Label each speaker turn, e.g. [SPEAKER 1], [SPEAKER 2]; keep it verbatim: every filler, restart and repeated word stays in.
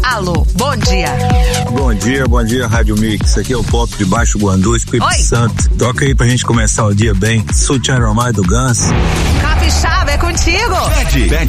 [SPEAKER 1] Alô, bom dia.
[SPEAKER 2] Bom dia, bom dia, Rádio Mix. Aqui é o Pop de Baixo Guandu, Espírito
[SPEAKER 1] Oi.
[SPEAKER 2] Santo. Toca aí pra gente começar o dia bem. Sutiã Romai do Guns.
[SPEAKER 1] Capixaba, é contigo.
[SPEAKER 3] Pede, pede.